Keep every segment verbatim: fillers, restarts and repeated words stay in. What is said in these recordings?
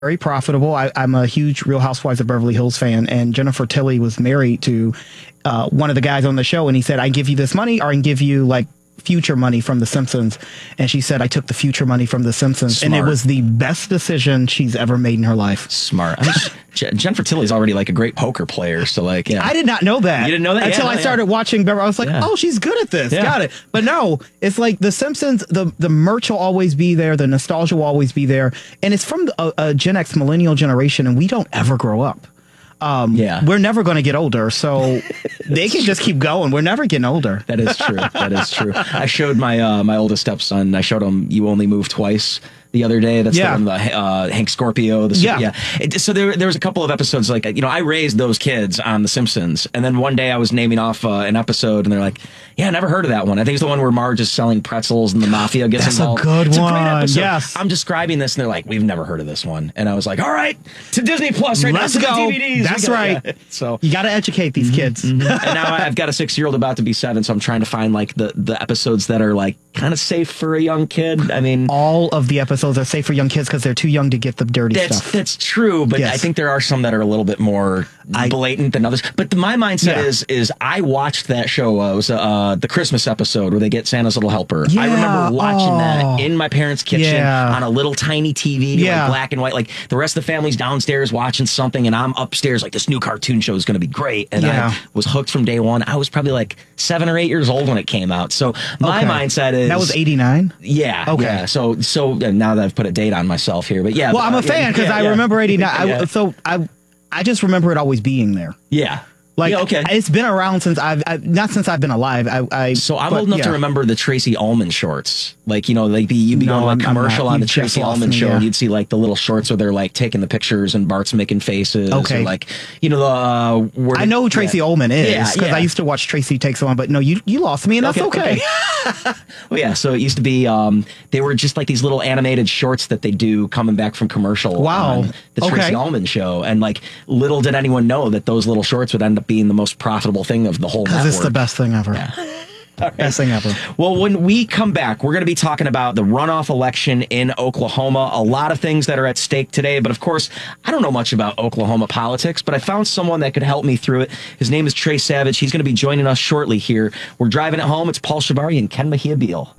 very profitable. I, I'm a huge Real Housewives of Beverly Hills fan, and Jennifer Tilly was married to uh, one of the guys on the show, and he said, I can give you this money, or I can give you like future money from The Simpsons. And she said, I took the future money from The Simpsons. Smart. And it was the best decision she's ever made in her life. Smart. I mean, Je- Jennifer Tilly's already like a great poker player. So like, yeah. I did not know that. You didn't know that? Until Yeah, I no, started yeah. watching Beverly. I was like, Yeah. oh, she's good at this. Yeah. Got it. But no, it's like The Simpsons, the, the merch will always be there. The nostalgia will always be there. And it's from a, a Gen X millennial generation, and we don't ever grow up. Um, yeah. We're never going to get older, so they can just keep going. We're never getting older. That is true. That is true. I showed my uh, my oldest stepson. I showed him "You Only Move Twice" the other day. That's Yeah. the one, the uh, Hank Scorpio. The, Yeah. yeah. It, so there, there was a couple of episodes like, you know, I raised those kids on The Simpsons, and then one day I was naming off uh, an episode, and they're like, "Yeah, I never heard of that one." I think it's the one where Marge is selling pretzels and the mafia gets That's a involved. good it's one. A great episode. Yes. I'm describing this, and they're like, "We've never heard of this one," and I was like, "All right, to Disney Plus right Let's now. to go. the D V Ds. That's We got- right. yeah. So You got to educate these kids. and now I've got a six-year-old about to be seven, so I'm trying to find like the, the episodes that are like kind of safe for a young kid. I mean, All of the episodes are safe for young kids because they're too young to get the dirty that's stuff. that's true, but Yes. I think there are some that are a little bit more I- blatant than others. But the, my mindset Yeah. is is I watched that show. Uh, it was uh, the Christmas episode where they get Santa's little helper. I Yeah. remember watching Oh. that in my parents' kitchen Yeah. on a little tiny T V, Yeah. like black and white. Like the rest of the family's downstairs watching something, and I'm upstairs like this new cartoon show is going to be great. And Yeah. I was hooked from day one. I was probably like seven or eight years old when it came out. So my Okay. mindset is That was eighty-nine? Yeah. Okay. Yeah. So so uh, now that I've put a date on myself here, but yeah. Well, I'm uh, a fan because yeah, I yeah. remember eighty-nine. I, Yeah. so I, I just remember it always being there. Yeah. Like, yeah, okay. it's been around since I've, I, not since I've been alive. I, I So I'm but, old enough yeah. to remember the Tracy Ullman shorts. Like, you know, like be you'd be No, going to I'm- a I'm commercial not. on the You've just Tracy lost Ullman me, show, yeah. and you'd see like the little shorts where they're like taking the pictures and Bart's making faces. Okay. Or, like, you know, the uh, where I know who Tracy yeah. Ullman is Yeah, because yeah. I used to watch Tracy Takes On, but no, you you lost me, and that's okay. Well, yeah. So it used to be, um, they were just like these little animated shorts that they do coming back from commercial. Wow. On the Tracy Okay. Ullman show, and like little did anyone know that those little shorts would end up being the most profitable thing of the whole Because network. it's the best thing ever. Best thing ever. Well, when we come back, we're going to be talking about the runoff election in Oklahoma. A lot of things that are at stake today. But of course, I don't know much about Oklahoma politics, but I found someone that could help me through it. His name is Trey Savage. He's going to be joining us shortly here. We're driving it home. It's Paul Shavari and Ken Mejia Beal.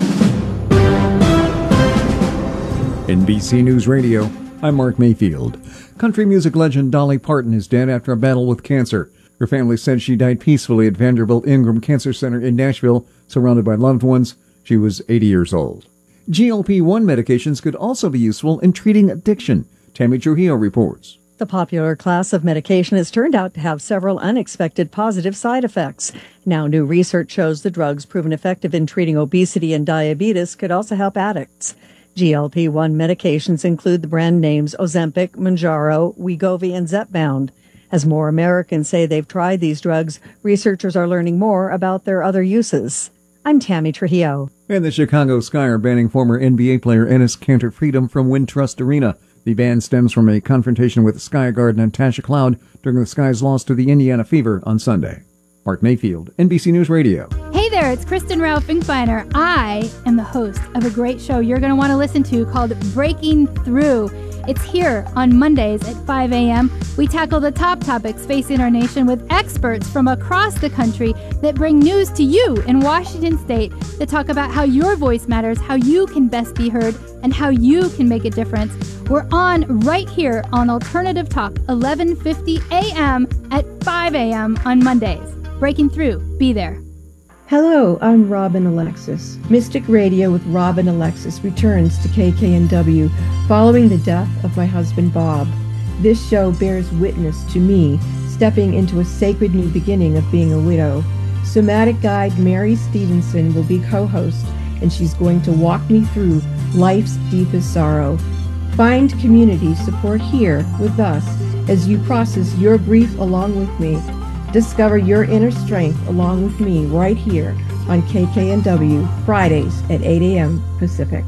N B C News Radio, I'm Mark Mayfield. Country music legend Dolly Parton is dead after a battle with cancer. Her family said she died peacefully at Vanderbilt Ingram Cancer Center in Nashville, surrounded by loved ones. She was eighty years old. G L P one medications could also be useful in treating addiction. Tammy Trujillo reports. The popular class of medication has turned out to have several unexpected positive side effects. Now, new research shows the drugs proven effective in treating obesity and diabetes could also help addicts. G L P one medications include the brand names Ozempic, Mounjaro, Wegovy, and Zepbound. As more Americans say they've tried these drugs, researchers are learning more about their other uses. I'm Tammy Trujillo. And the Chicago Sky are banning former N B A player Enes Kanter Freedom from Wintrust Arena. The ban stems from a confrontation with Sky guard Natasha Cloud during the Sky's loss to the Indiana Fever on Sunday. Mark Mayfield, N B C News Radio. Hey there, it's Kristen Rao Finkbeiner. I am the host of a great show you're going to want to listen to called Breaking Through. It's here on Mondays at five a.m. We tackle the top topics facing our nation with experts from across the country that bring news to you in Washington State that talk about how your voice matters, how you can best be heard, and how you can make a difference. We're on right here on Alternative Talk, eleven fifty a.m. at five a.m. on Mondays. Breaking Through. Be there. Hello, I'm Robin Alexis. Mystic Radio with Robin Alexis returns to K K N W following the death of my husband Bob. This show bears witness to me stepping into a sacred new beginning of being a widow. Somatic guide Mary Stevenson will be co-host, and she's going to walk me through life's deepest sorrow. Find community support here with us as you process your grief along with me. Discover your inner strength along with me right here on K K N W, Fridays at eight a.m. Pacific.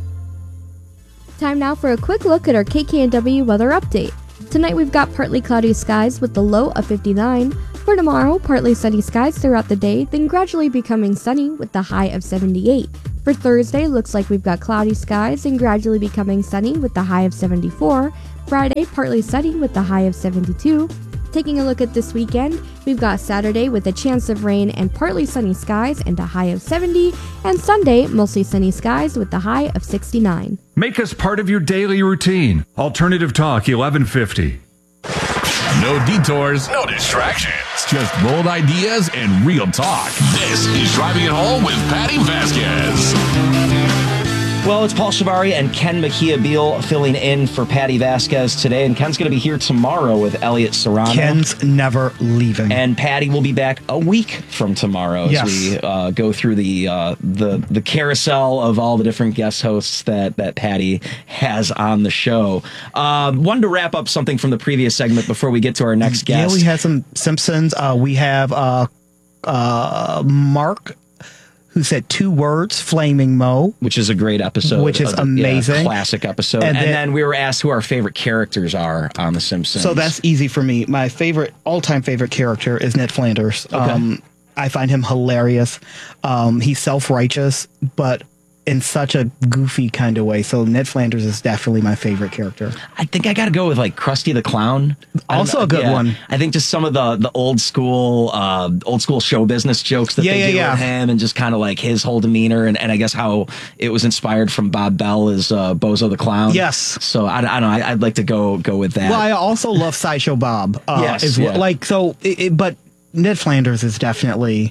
Time now for a quick look at our K K N W weather update. Tonight we've got partly cloudy skies with the low of fifty-nine. For tomorrow, partly sunny skies throughout the day, then gradually becoming sunny with the high of seventy-eight. For Thursday, looks like we've got cloudy skies and gradually becoming sunny with the high of seventy-four. Friday, partly sunny with the high of seventy-two. Taking a look at this weekend, we've got Saturday with a chance of rain and partly sunny skies and a high of seventy, and Sunday, mostly sunny skies with the high of sixty-nine. Make us part of your daily routine. Alternative Talk eleven fifty. No detours, no distractions. Just bold ideas and real talk. This is Driving It Home with Patty Vasquez. Well, it's Paul Shabari and Ken Mejia-Beal filling in for Patty Vasquez today, and Ken's going to be here tomorrow with Elliot Serrano. Ken's never leaving. And Patty will be back a week from tomorrow as yes. we uh, go through the uh, the the carousel of all the different guest hosts that, that Patty has on the show. Uh, wanted to wrap up something from the previous segment before we get to our next guest. Yeah, we had some Simpsons. Uh, we have uh, uh, Mark, who said two words, Flaming Mo. Which is a great episode. Which is uh, amazing. Yeah, classic episode. And, And and then- then we were asked who our favorite characters are on The Simpsons. So that's easy for me. My favorite, all-time favorite character is Ned Flanders. Okay. Um, I find him hilarious. Um, he's self-righteous, but in such a goofy kind of way. So Ned Flanders is definitely my favorite character. I think I got to go with like Krusty the Clown. Also I- a good yeah. one. I think just some of the the old school uh, old school show business jokes that Yeah, they yeah, do yeah. with him, and just kind of like his whole demeanor, and, and I guess how it was inspired from Bob Bell as uh, Bozo the Clown. Yes. So I, I don't know. I, I'd like to go go with that. Well, I also love Sideshow Bob. Uh, Yes, as well. yeah. Like, so, it, it- but Ned Flanders is definitely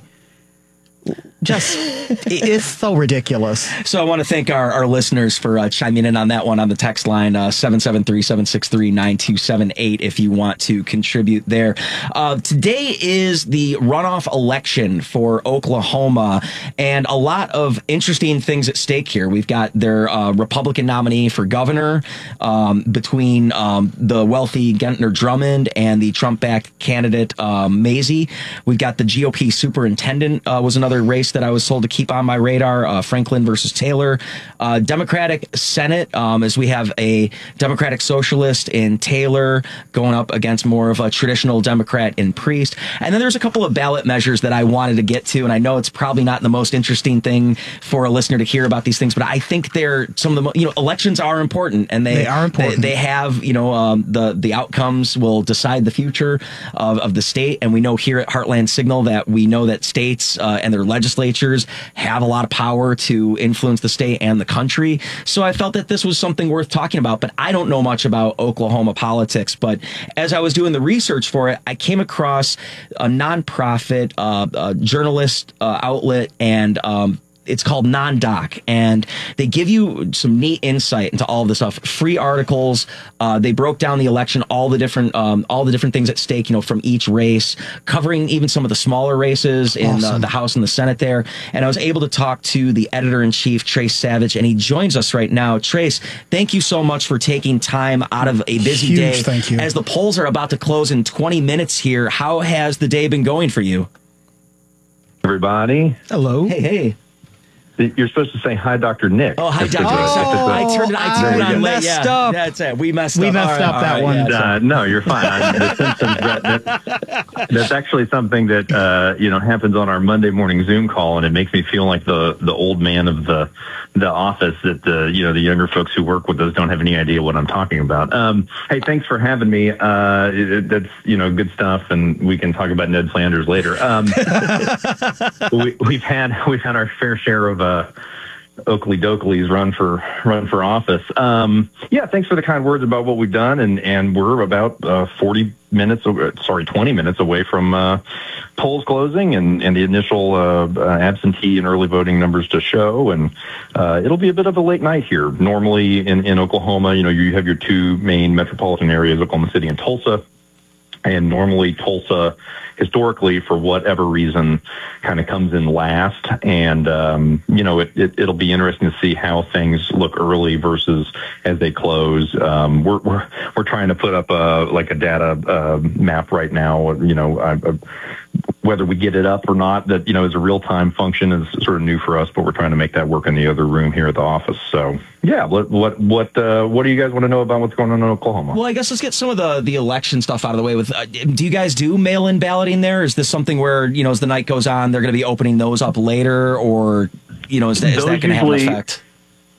just, it- it's so ridiculous. So I want to thank our, our listeners for uh, chiming in on that one on the text line, uh, seven seven three, seven six three, nine two seven eight if you want to contribute there. Uh, today is the runoff election for Oklahoma, and a lot of interesting things at stake here. We've got their uh, Republican nominee for governor um, between um, the wealthy Gentner Drummond and the Trump-backed candidate um, Mazie. We've got the G O P superintendent uh, was another race that I was told to keep on my radar, uh, Franklin versus Taylor. Uh, Democratic Senate, um, as we have a Democratic Socialist in Taylor going up against more of a traditional Democrat in Priest. And then there's a couple of ballot measures that I wanted to get to, and I know it's probably not the most interesting thing for a listener to hear about these things, but I think they're some of the, mo- you know, elections are important, and they, They are important. They, they have, you know, um, the, the outcomes will decide the future of, of the state. And we know here at Heartland Signal that we know that states uh, and their legislatures have a lot of power to influence the state and the country. So I felt that this was something worth talking about, but I don't know much about Oklahoma politics. But as I was doing the research for it, I came across a nonprofit uh, uh, journalist uh, outlet, and um, it's called Non-Doc, and they give you some neat insight into all of this stuff. Free articles. Uh, they broke down the election, all the different, um, all the different things at stake, you know, from each race, covering even some of the smaller races in uh, Awesome. the House and the Senate there. And I was able to talk to the editor-in-chief, Trace Savage, and he joins us right now. Trace, thank you so much for taking time out of a busy Huge day. thank you. As the polls are about to close in twenty minutes here, how has the day been going for you? Everybody, Hello. Hey, hey. you're supposed to say hi, Doctor Nick. Oh, hi, That's Doctor a- Nick. that's a- I turned it, I turned it I on late. messed Yeah, up. that's it. We messed We up. messed All right, up all that right, one. yeah, so- Uh, no, you're fine. I, the Simpsons. That, that, that's actually something that uh, you know happens on our Monday morning Zoom call, and it makes me feel like the the old man of the the office. That the you know the younger folks who work with us don't have any idea what I'm talking about. Um, hey, thanks for having me. Uh, it, that's you know good stuff, and we can talk about Ned Flanders later. Um, we, we've had we've had our fair share of. Uh, Oakley Dokley's run for run for office. Um, yeah, thanks for the kind words about what we've done, and and we're about uh, forty minutes, sorry, twenty minutes away from uh, polls closing and and the initial uh, uh, absentee and early voting numbers to show, and uh, it'll be a bit of a late night here. Normally in in Oklahoma, you know, you have your two main metropolitan areas, Oklahoma City and Tulsa. And normally Tulsa, historically, for whatever reason, kind of comes in last. And, um, you know, it, it, it'll be interesting to see how things look early versus as they close. Um, we're, we're, we're trying to put up a, like a data uh, map right now, you know, I, I, whether we get it up or not, that, you know, is a real-time function is sort of new for us, but we're trying to make that work in the other room here at the office. So, yeah, what what what, uh, what do you guys want to know about what's going on in Oklahoma? Well, I guess let's get some of the, the election stuff out of the way. With uh, do you guys do mail-in balloting there? Is this something where, you know, as the night goes on, they're going to be opening those up later, or, you know, is, that, is that going to have an effect?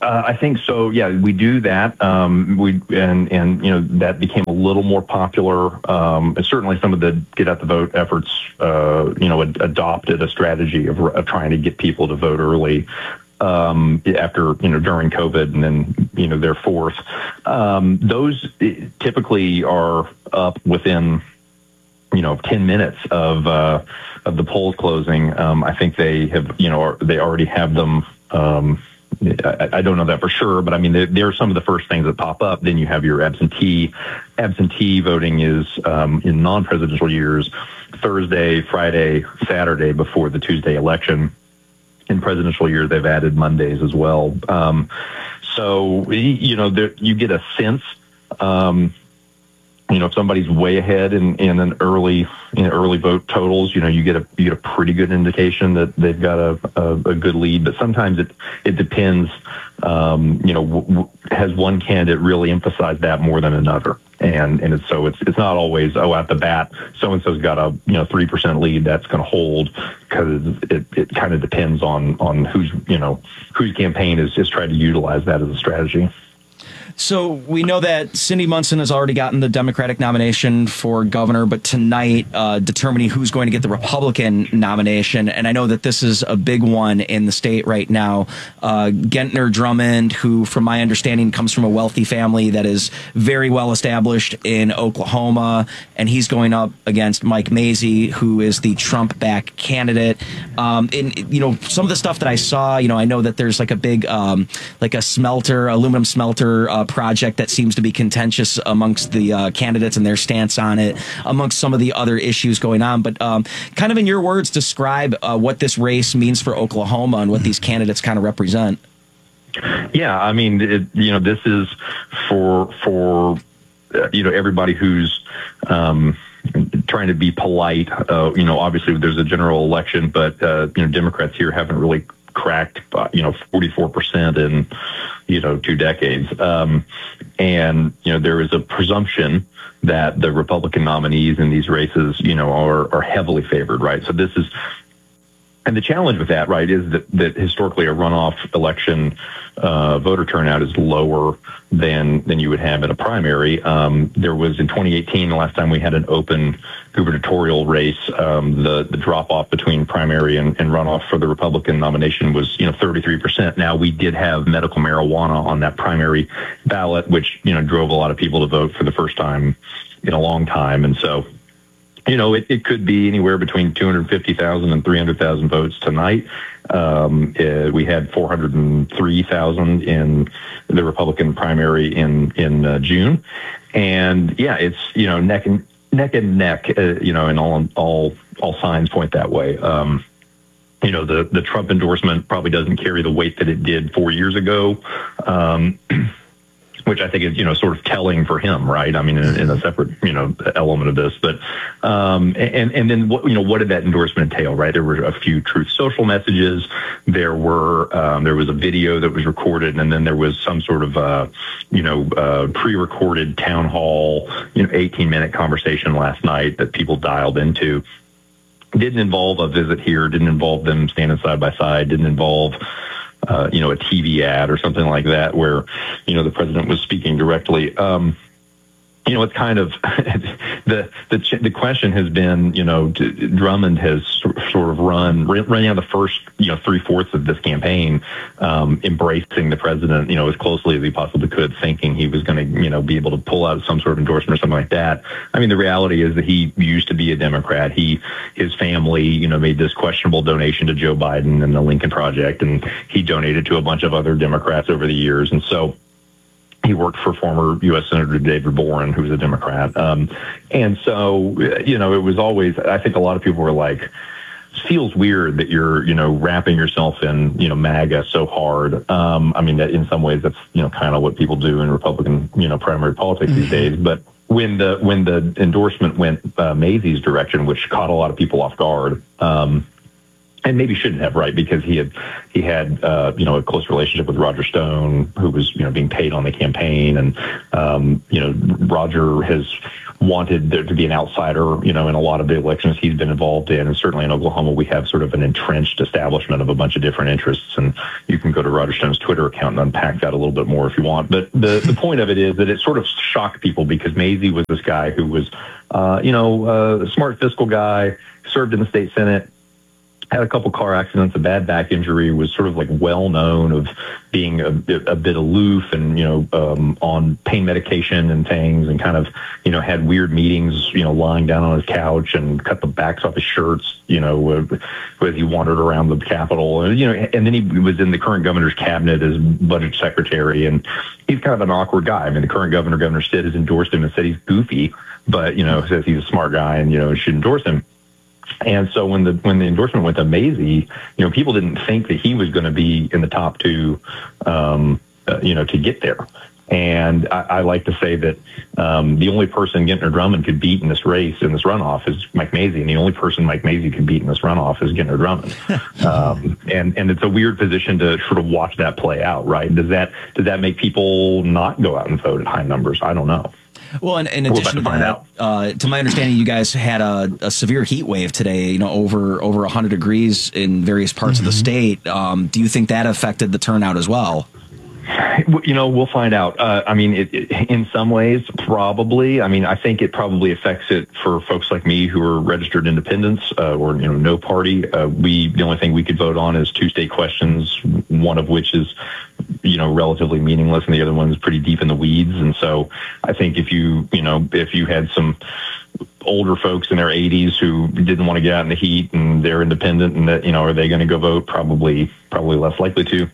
Uh, I think so. Yeah, we do that. Um, we and and you know that became a little more popular. Um, and certainly, some of the get out the vote efforts, uh, you know, ad- adopted a strategy of, of trying to get people to vote early um, after you know during COVID, and then you know their fourth. Um, those typically are up within you know ten minutes of uh, of the polls closing. Um, I think they have you know they already have them. Um, I, I don't know that for sure, but I mean, they're, they're some of the first things that pop up. Then you have your absentee. Absentee voting is um, in non-presidential years, Thursday, Friday, Saturday before the Tuesday election. In presidential years, they've added Mondays as well. Um, so, you know, there, you get a sense, um, you know, if somebody's way ahead in, in an early in early vote totals, you know, you get a you get a pretty good indication that they've got a, a, a good lead. But sometimes it it depends. Um, you know, w- w- has one candidate really emphasized that more than another? And and it's, so it's it's not always oh at the bat so and so's got a you know three percent lead that's going to hold, because it, it kind of depends on on who's you know whose campaign is just trying to utilize that as a strategy. So we know that Cindy Munson has already gotten the Democratic nomination for governor, but tonight uh, determining who's going to get the Republican nomination. And I know that this is a big one in the state right now. Uh, Gentner Drummond, who from my understanding comes from a wealthy family that is very well established in Oklahoma, and he's going up against Mike Mazzei, who is the Trump-backed candidate. Um, and, you know, some of the stuff that I saw, you know, I know that there's like a big, um, like a smelter, aluminum smelter uh, project that seems to be contentious amongst the uh, candidates and their stance on it, amongst some of the other issues going on. But um, kind of in your words, describe uh, what this race means for Oklahoma and what these candidates kind of represent. Yeah, I mean, it, you know, this is for for uh, you know everybody who's um, trying to be polite. Uh, you know, obviously there's a general election, but uh, you know, Democrats here haven't really cracked, uh, you know, forty-four percent in, you know, two decades. Um, and, you know, there is a presumption that the Republican nominees in these races, you know, are, are heavily favored, right? So this is, and the challenge with that, right, is that, that historically a runoff election uh, voter turnout is lower than than you would have in a primary. Um, there was in twenty eighteen, the last time we had an open gubernatorial race, um, the the drop off between primary and, and runoff for the Republican nomination was you know thirty-three percent. Now we did have medical marijuana on that primary ballot, which you know drove a lot of people to vote for the first time in a long time, and so. You know, it, it could be anywhere between two hundred fifty thousand and three hundred thousand votes tonight. Um, uh, we had four hundred three thousand in the Republican primary in, in uh, June. And yeah, it's, you know, neck and neck and neck, uh, you know, and all, all, all signs point that way. Um, you know, the, the Trump endorsement probably doesn't carry the weight that it did four years ago. Um, which I think is, you know, sort of telling for him, right? I mean, in, in a separate, you know, element of this. But, um, and, and then, what, you know, what did that endorsement entail, right? There were a few Truth Social messages. There were, um, there was a video that was recorded, and then there was some sort of, uh, you know, uh, pre-recorded town hall, you know, eighteen minute conversation last night that people dialed into. Didn't involve a visit here, didn't involve them standing side by side, didn't involve, Uh, you know, a T V ad or something like that where, you know, the president was speaking directly. Um, you know, it's kind of the the the question has been, you know, Drummond has sort of run running out the first, you know, three fourths of this campaign, um, embracing the president, you know, as closely as he possibly could, thinking he was going to, you know, be able to pull out some sort of endorsement or something like that. I mean, the reality is that he used to be a Democrat. He, his family, you know, made this questionable donation to Joe Biden and the Lincoln Project, and he donated to a bunch of other Democrats over the years, and so. He worked for former U S Senator David Boren, who was a Democrat. Um, and so, you know, it was always, I think a lot of people were like, it feels weird that you're, you know, wrapping yourself in, you know, MAGA so hard. Um, I mean, that in some ways that's, you know, kind of what people do in Republican, you know, primary politics these days. But when the, when the endorsement went uh, Mazzei's direction, which caught a lot of people off guard, um, and maybe shouldn't have, right? Because he had he had uh, you know a close relationship with Roger Stone, who was you know being paid on the campaign, and um, you know Roger has wanted there to be an outsider, you know, in a lot of the elections he's been involved in, and certainly in Oklahoma we have sort of an entrenched establishment of a bunch of different interests, and you can go to Roger Stone's Twitter account and unpack that a little bit more if you want. But the the point of it is that it sort of shocked people because Mazie was this guy who was, uh, you know, uh, a smart fiscal guy, served in the state Senate, had a couple car accidents, a bad back injury, was sort of like well known of being a, a bit aloof and, you know, um, on pain medication and things, and kind of, you know, had weird meetings, you know, lying down on his couch and cut the backs off his shirts, you know, as he wandered around the Capitol. And, you know, and then he was in the current governor's cabinet as budget secretary. And he's kind of an awkward guy. I mean, the current governor, Governor Stitt, has endorsed him and said he's goofy, but, you know, says he's a smart guy and, you know, should endorse him. And so when the when the endorsement went to Mazie, you know, people didn't think that he was going to be in the top two, um, uh, you know, to get there. And I, I like to say that um, the only person Gentner Drummond could beat in this race, in this runoff, is Mike Mazie, and the only person Mike Mazie could beat in this runoff is Gentner Drummond. um, and and it's a weird position to sort of watch that play out, right? Does that does that make people not go out and vote at high numbers? I don't know. Well, in, in addition to, to that, uh, to my understanding, you guys had a, a severe heat wave today. You know, over over one hundred degrees in various parts mm-hmm. of the state. Um, do you think that affected the turnout as well? You know, we'll find out. Uh, I mean, it, it, in some ways, probably. I mean, I think it probably affects it for folks like me who are registered independents uh, or, you know, no party. Uh, we the only thing we could vote on is two state questions, one of which is, you know, relatively meaningless, and the other one is pretty deep in the weeds. And so I think if you, you know, if you had some older folks in their eighties who didn't want to get out in the heat and they're independent, and that, you know, are they going to go vote? Probably, probably less likely to.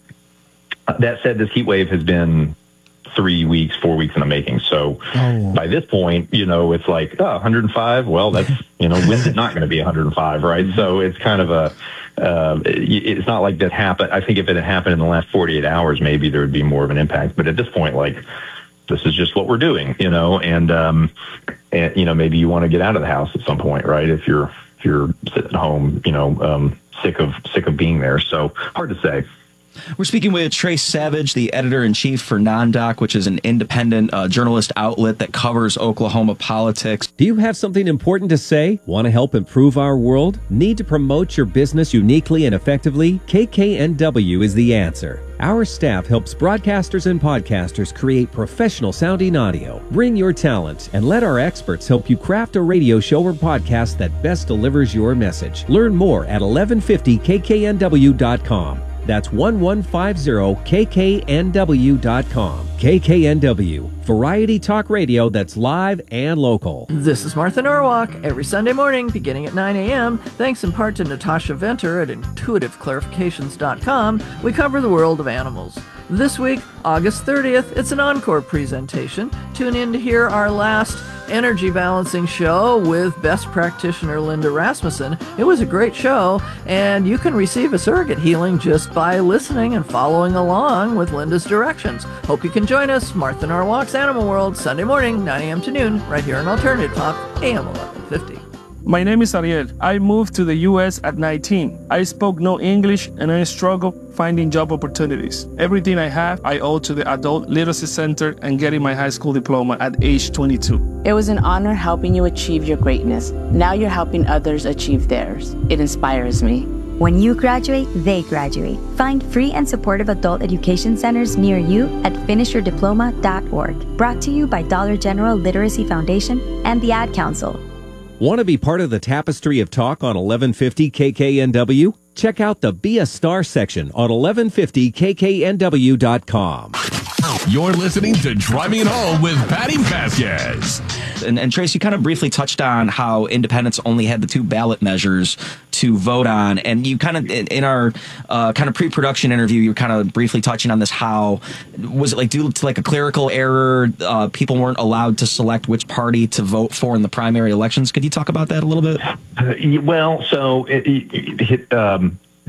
That said, this heat wave has been three weeks, four weeks in the making. So oh. by this point, you know, it's like, oh, one hundred five. Well, that's, you know, when's it not going to be one hundred five, right? So it's kind of a, uh, it's not like that happened. I think if it had happened in the last forty-eight hours, maybe there would be more of an impact. But at this point, like, this is just what we're doing, you know, and, um, and you know, maybe you want to get out of the house at some point, right? If you're, if you're sitting at home, you know, um, sick of, sick of being there. So hard to say. We're speaking with Trace Savage, the editor-in-chief for NonDoc, which is an independent uh, journalist outlet that covers Oklahoma politics. Do you have something important to say? Want to help improve our world? Need to promote your business uniquely and effectively? K K N W is the answer. Our staff helps broadcasters and podcasters create professional-sounding audio. Bring your talent and let our experts help you craft a radio show or podcast that best delivers your message. Learn more at eleven fifty K K N W dot com. That's eleven fifty K K N W dot com. K K N W, variety talk radio that's live and local. This is Martha Norwalk, every Sunday morning beginning at nine a.m. Thanks in part to Natasha Venter at intuitive clarifications dot com, we cover the world of animals. This week, August thirtieth, it's an encore presentation. Tune in to hear our last energy balancing show with best practitioner Linda Rasmussen. It was a great show, and you can receive a surrogate healing just by listening and following along with Linda's directions. Hope you can join us, Martha Norwalk's Animal World, Sunday morning, nine a.m. to noon, right here on Alternative Talk, A M eleven fifty. My name is Ariel. I moved to the U S at nineteen. I spoke no English and I struggled finding job opportunities. Everything I have, I owe to the Adult Literacy Center and getting my high school diploma at age twenty-two. It was an honor helping you achieve your greatness. Now you're helping others achieve theirs. It inspires me. When you graduate, they graduate. Find free and supportive adult education centers near you at finish your diploma dot org. Brought to you by Dollar General Literacy Foundation and the Ad Council. Want to be part of the tapestry of talk on eleven fifty K K N W? Check out the Be a Star section on eleven fifty K K N W dot com. You're listening to Driving It Home with Patty Vasquez. And, and Trace, you kind of briefly touched on how independents only had the two ballot measures to vote on. And you kind of, in, in our uh, kind of pre-production interview, you were kind of briefly touching on this. How was it like due to like a clerical error? Uh, people weren't allowed to select which party to vote for in the primary elections. Could you talk about that a little bit? Uh, well, so it, it, it, um,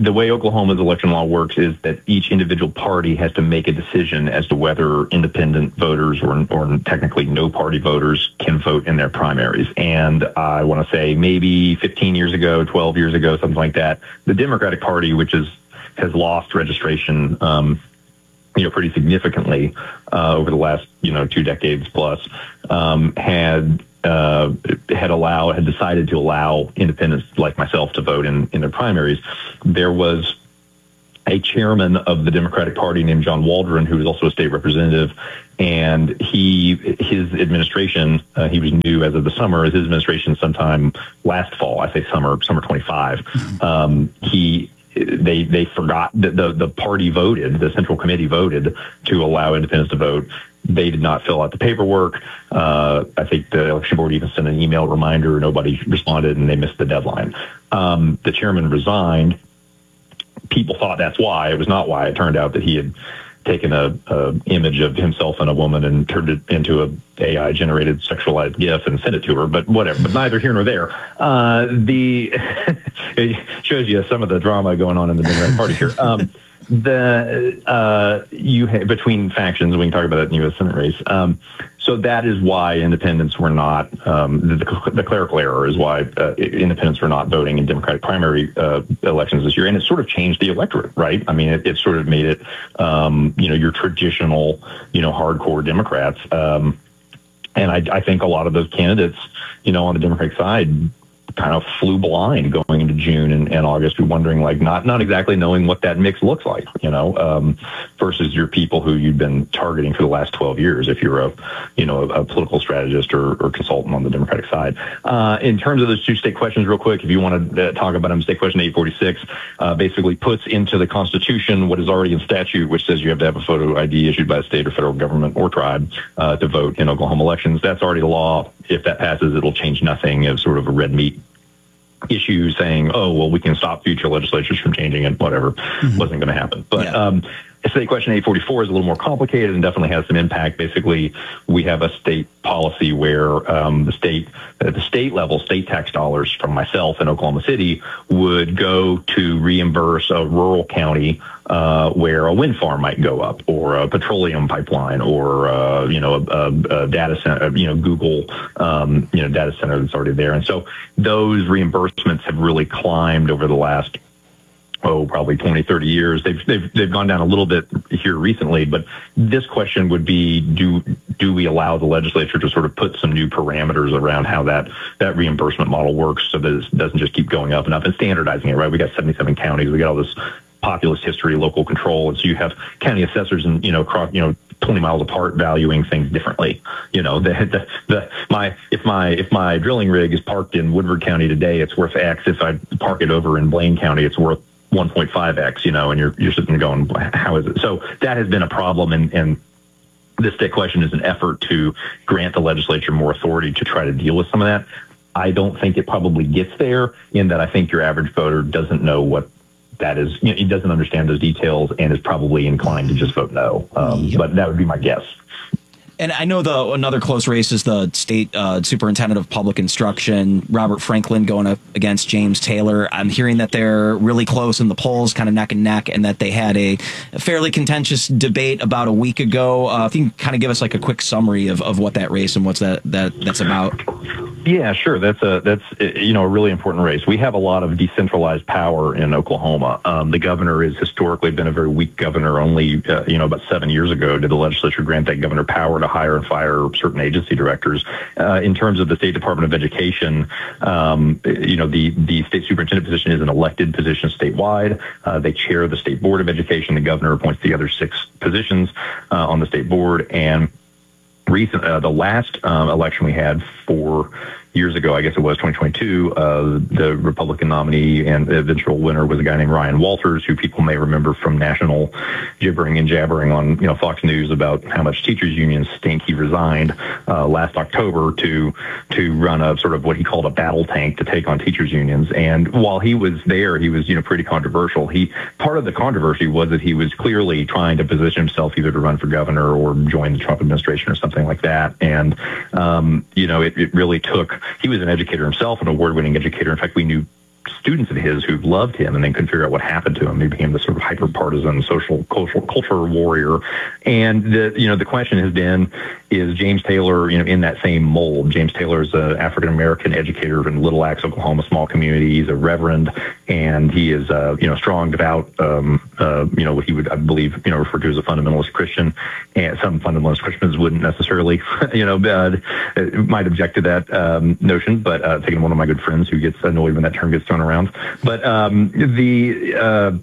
the way Oklahoma's election law works is that each individual party has to make a decision as to whether independent voters or, or technically no party voters can vote in their primaries. And I want to say maybe fifteen years ago, twelve years ago, something like that, the Democratic Party, which is has lost registration, um, you know, pretty significantly uh, over the last, you know, two decades plus, um, had uh, had allowed, had decided to allow independents like myself to vote in, in their primaries. There was a chairman of the Democratic Party named John Waldron, who was also a state representative, and he, his administration, uh, he was new as of the summer, his administration sometime last fall, I say summer, summer twenty-five, um, he, They they forgot that the, the party voted, the Central Committee voted to allow independents to vote. They did not fill out the paperwork. Uh, I think the election board even sent an email reminder. Nobody responded, and they missed the deadline. Um, the chairman resigned. People thought that's why. It was not why. It turned out that he had taken a, a image of himself and a woman and turned it into a A I generated sexualized GIF and sent it to her, but whatever, but neither here nor there. Uh, the, it shows you some of the drama going on in the Democratic Party here. Um, the, uh, you ha- between factions, we can talk about that in the U S Senate race. Um, so that is why independents were not, um, the, the clerical error is why uh, independents were not voting in Democratic primary uh, elections this year. And it sort of changed the electorate, right? I mean, it, it sort of made it, um, you know, your traditional, you know, hardcore Democrats. Um, and I, I think a lot of those candidates, you know, on the Democratic side kind of flew blind going into June and, and August, wondering, like, not not exactly knowing what that mix looks like, you know, um, versus your people who you've been targeting for the last twelve years, if you're a, you know, a, a political strategist or, or consultant on the Democratic side. Uh, in terms of those two state questions, real quick, if you want to uh, talk about them, state question eight forty-six uh, basically puts into the Constitution what is already in statute, which says you have to have a photo I D issued by the state or federal government or tribe uh, to vote in Oklahoma elections. That's already the law. If that passes, it'll change nothing. It's sort of a red meat issue saying, oh, well, we can stop future legislatures from changing it, whatever. Mm-hmm. Wasn't going to happen. But yeah. um, state question eight forty-four is a little more complicated and definitely has some impact. Basically, we have a state policy where um, the state, at the state level, state tax dollars from myself in Oklahoma City would go to reimburse a rural county uh, where a wind farm might go up, or a petroleum pipeline, or uh, you know, a, a, a data center, you know, Google, um, you know, data center that's already there. And so those reimbursements have really climbed over the last oh, probably twenty, thirty years. They've, they've, they've gone down a little bit here recently, but this question would be, do, do we allow the legislature to sort of put some new parameters around how that, that reimbursement model works so that it doesn't just keep going up and up, and standardizing it, right? We got seventy-seven counties. We got all this populous history, local control. And so you have county assessors and, you know, across, you know, twenty miles apart valuing things differently. You know, the, the, the, my, if my, if my drilling rig is parked in Woodward County today, it's worth X. If I park it over in Blaine County, it's worth one point five X, you know, and you're, you're sitting going, how is it? So that has been a problem. And, and this state question is an effort to grant the legislature more authority to try to deal with some of that. I don't think it probably gets there, in that I think your average voter doesn't know what that is. You know, he doesn't understand those details and is probably inclined to just vote no. Um, yep. But that would be my guess. And I know the another close race is the state uh, superintendent of public instruction, Robert Franklin, going up against James Taylor. I'm hearing that they're really close in the polls, kind of neck and neck, and that they had a fairly contentious debate about a week ago. Uh, if you can kind of give us like a quick summary of, of what that race and what's that, that that's about. Yeah, sure. That's a that's you know a really important race. We have a lot of decentralized power in Oklahoma. Um, the governor has historically been a very weak governor. Only uh, you know about seven years ago did the legislature grant that governor power to hire and fire certain agency directors. Uh, in terms of the State Department of Education, um, you know the the state superintendent position is an elected position statewide. Uh, they chair the state board of education. The governor appoints the other six positions uh, on the state board. And recent uh, the last um, election we had four years ago, I guess it was twenty twenty-two, uh, the Republican nominee and eventual winner was a guy named Ryan Walters, who people may remember from national gibbering and jabbering on, you know, Fox News about how much teachers unions stink. He resigned uh, last October to to run a sort of what he called a battle tank to take on teachers unions. And while he was there, he was, you know, pretty controversial. He part of the controversy was that he was clearly trying to position himself either to run for governor or join the Trump administration or something like that. And um, you know, it, it really took. He was an educator himself, an award-winning educator. In fact, we knew students of his who loved him and then couldn't figure out what happened to him. He became this sort of hyper partisan social cultural culture warrior. And the you know the question has been, is James Taylor you know in that same mold? James Taylor is an African American educator in Little Axe, Oklahoma, small community. He's a reverend, and he is a you know strong, devout, um, uh, you know what he would I believe you know refer to as a fundamentalist Christian. And some fundamentalist Christians wouldn't necessarily you know uh, might object to that um, notion, but uh, taking one of my good friends who gets annoyed when that term gets thrown around. But um, the uh,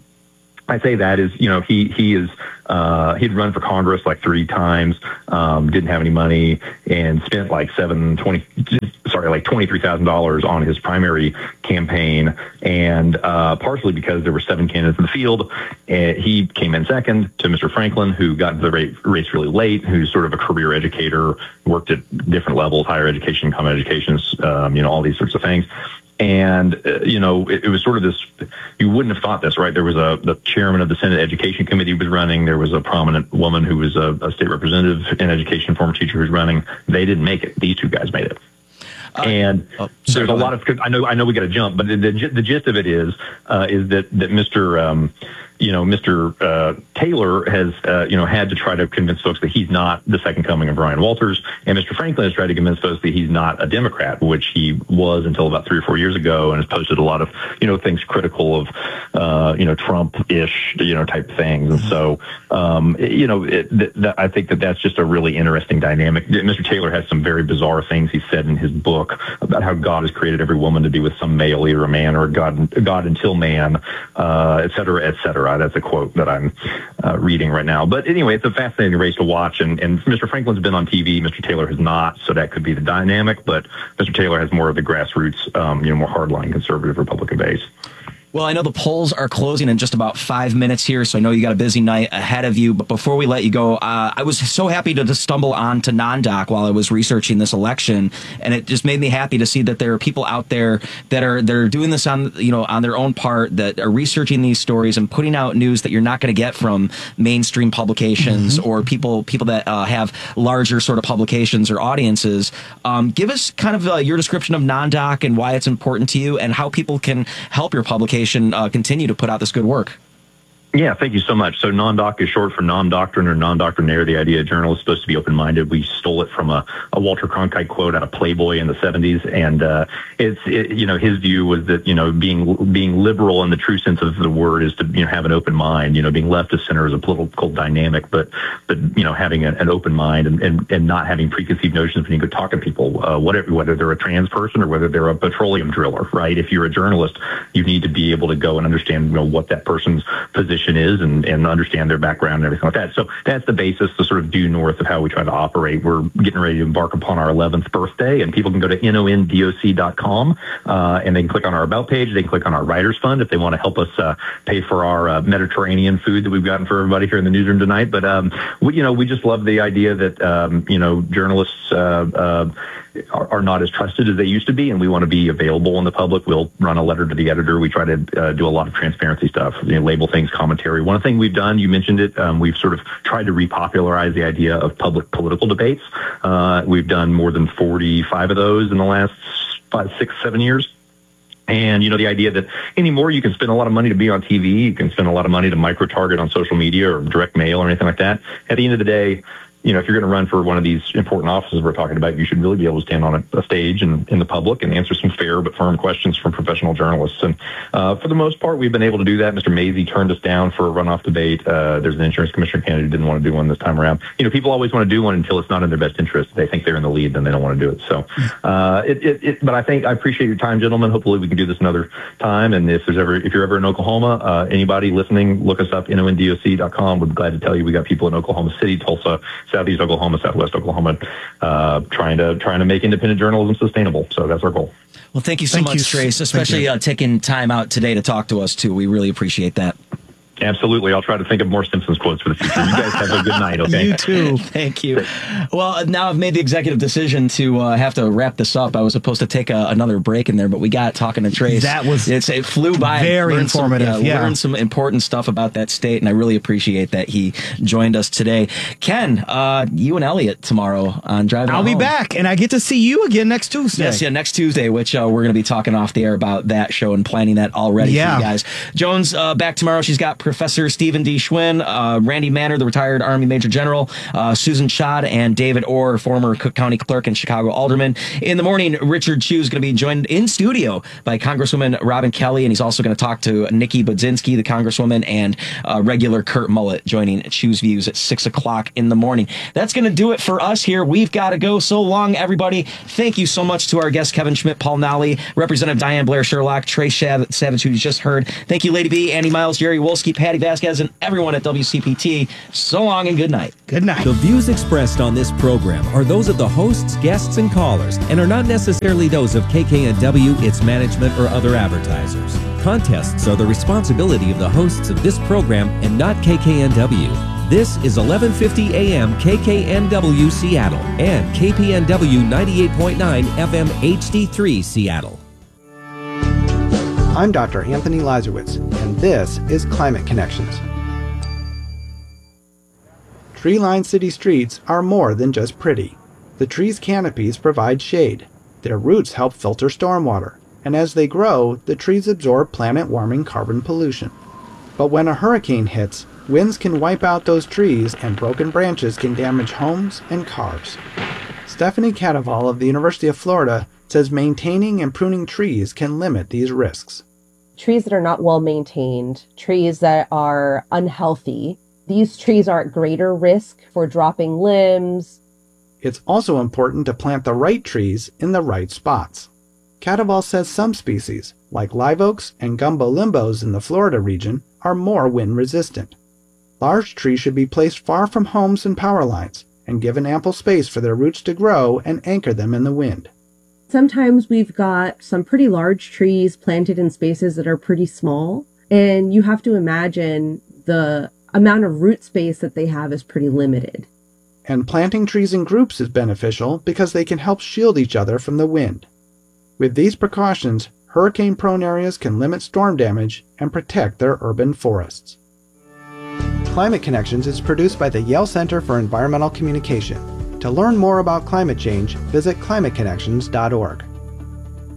I say that is, you know, he he is uh, he'd run for Congress like three times, um, didn't have any money, and spent like seven twenty sorry like twenty three thousand dollars on his primary campaign, and uh, partially because there were seven candidates in the field, and he came in second to Mister Franklin, who got into the race really late, who's sort of a career educator, worked at different levels, higher education, common educations, um, you know, all these sorts of things. And, uh, you know, it, it was sort of this, you wouldn't have thought this, right? There was a, the chairman of the Senate Education Committee was running. There was a prominent woman who was a, a state representative in education, former teacher who's running. They didn't make it. These two guys made it. Uh, and oh, sorry, there's a lot of, I know, I know we got to jump, but the, the, the gist of it is, uh, is that, that Mister Um, you know, Mister Uh, Taylor has, uh, you know, had to try to convince folks that he's not the second coming of Ryan Walters. And Mister Franklin has tried to convince folks that he's not a Democrat, which he was until about three or four years ago, and has posted a lot of, you know, things critical of, uh, you know, Trump-ish, you know, type things. And so, um, you know, it, th- th- I think that that's just a really interesting dynamic. Mister Taylor has some very bizarre things he said in his book about how God has created every woman to be with some male, either a man or a God, God until man, uh, et cetera, et cetera. That's a quote that I'm uh, reading right now. But anyway, it's a fascinating race to watch. And, and Mister Franklin's been on T V. Mister Taylor has not. So that could be the dynamic. But Mister Taylor has more of the grassroots, um, you know, more hardline conservative Republican base. Well, I know the polls are closing in just about five minutes here, so I know you got a busy night ahead of you. But before we let you go, uh, I was so happy to just stumble onto NonDoc while I was researching this election, and it just made me happy to see that there are people out there that are that are doing this on you know on their own part, that are researching these stories and putting out news that you're not going to get from mainstream publications mm-hmm. or people people that uh, have larger sort of publications or audiences. Um, give us kind of uh, your description of NonDoc and why it's important to you, and how people can help your publication Uh, continue to put out this good work. Yeah, thank you so much. So non-doc is short for non-doctrine or non-doctrinaire. The idea of journalists is supposed to be open-minded. We stole it from a, a Walter Cronkite quote out of Playboy in the seventies. And uh, it's, it, you know, his view was that, you know, being being liberal in the true sense of the word is to, you know, have an open mind. You know, being left of center is a political dynamic, but, but you know, having a, an open mind and, and, and not having preconceived notions when you go talk to people, uh, whatever, whether they're a trans person or whether they're a petroleum driller, right? If you're a journalist, you need to be able to go and understand, you know, what that person's position is and, and understand their background and everything like that. So that's the basis, the sort of due north of how we try to operate. We're getting ready to embark upon our eleventh birthday, and people can go to nondoc dot com uh, and they can click on our About page. They can click on our Writers Fund if they want to help us uh, pay for our uh, Mediterranean food that we've gotten for everybody here in the newsroom tonight. But, um, we, you know, we just love the idea that, um, you know, journalists uh, uh, are, are not as trusted as they used to be, and we want to be available in the public. We'll run a letter to the editor. We try to uh, do a lot of transparency stuff, you know, label things, commentary. One thing we've done, you mentioned it, um, we've sort of tried to repopularize the idea of public political debates. Uh, we've done more than forty-five of those in the last five, six, seven years. And, you know, the idea that anymore you can spend a lot of money to be on T V, you can spend a lot of money to micro-target on social media or direct mail or anything like that. At the end of the day, you know, if you're going to run for one of these important offices we're talking about, you should really be able to stand on a, a stage and in the public and answer some fair but firm questions from professional journalists. And uh, for the most part, we've been able to do that. Mister Mazie turned us down for a runoff debate. Uh, there's an insurance commissioner candidate who didn't want to do one this time around. You know, people always want to do one until it's not in their best interest. If they think they're in the lead, then they don't want to do it. So, uh, it, it, it, but I think I appreciate your time, gentlemen. Hopefully we can do this another time. And if there's ever, if you're ever in Oklahoma, uh, anybody listening, look us up, nondoc dot com. We're glad to tell you we got people in Oklahoma City, Tulsa, Southeast Oklahoma, Southwest Oklahoma, uh, trying to trying to make independent journalism sustainable. So that's our goal. Well, thank you so thank much, you. Trace, especially uh, taking time out today to talk to us, too. We really appreciate that. Absolutely. I'll try to think of more Simpsons quotes for the future. You guys have a good night, okay? You too. Thank you. Well, now I've made the executive decision to uh, have to wrap this up. I was supposed to take a, another break in there, but we got talking to Trace. That was it's, it flew by. very learned informative. Some, uh, yeah. Learned some important stuff about that state, and I really appreciate that he joined us today. Ken, uh, you and Elliot tomorrow on Driving I'll Home. be back, and I get to see you again next Tuesday. Yes, yeah, next Tuesday, which uh, we're going to be talking off the air about that show and planning that already Yeah. for you guys. Jones uh, back tomorrow. She's got Professor Stephen D. Schwinn, uh, Randy Manner, the retired Army Major General, uh, Susan Schad, and David Orr, former Cook County Clerk and Chicago Alderman. In the morning, Richard Chu is going to be joined in studio by Congresswoman Robin Kelly, and he's also going to talk to Nikki Budzinski, the Congresswoman, and uh, regular Kurt Mullet joining Chu's Views at six o'clock in the morning. That's going to do it for us here. We've got to go. So long, everybody. Thank you so much to our guests, Kevin Schmidt, Paul Nolly, Representative Diane Blair Sherlock, Trey Shav- Savage, who you just heard. Thank you, Lady B, Andy Miles, Jerry Wolski, Patty Vasquez, and everyone at W C P T. So long and good night. Good night. The views expressed on this program are those of the hosts, guests, and callers, and are not necessarily those of K K N W, its management, or other advertisers. Contests are the responsibility of the hosts of this program and not K K N W. This is eleven fifty A M K K N W Seattle and K P N W ninety-eight point nine F M H D three Seattle. I'm Doctor Anthony Lazarowitz, and this is Climate Connections. Tree-lined city streets are more than just pretty. The trees' canopies provide shade. Their roots help filter stormwater, and as they grow, the trees absorb planet-warming carbon pollution. But when a hurricane hits, winds can wipe out those trees and broken branches can damage homes and cars. Stephanie Cadaval of the University of Florida says maintaining and pruning trees can limit these risks. Trees that are not well maintained, trees that are unhealthy, these trees are at greater risk for dropping limbs. It's also important to plant the right trees in the right spots. Cadaval says some species, like live oaks and gumbo limbos in the Florida region, are more wind resistant. Large trees should be placed far from homes and power lines and given ample space for their roots to grow and anchor them in the wind. Sometimes we've got some pretty large trees planted in spaces that are pretty small, and you have to imagine the amount of root space that they have is pretty limited. And planting trees in groups is beneficial because they can help shield each other from the wind. With these precautions, hurricane-prone areas can limit storm damage and protect their urban forests. Climate Connections is produced by the Yale Center for Environmental Communication. To learn more about climate change, visit climate connections dot org.